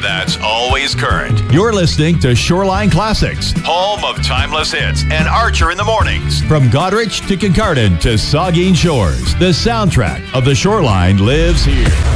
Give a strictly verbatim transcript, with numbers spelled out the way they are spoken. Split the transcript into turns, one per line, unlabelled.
that's always current.
You're listening to Shoreline Classics,
Home of timeless hits and Archer in the mornings.
from Goderich to Kincardine to Saugeen Shores. The soundtrack of the Shoreline lives here.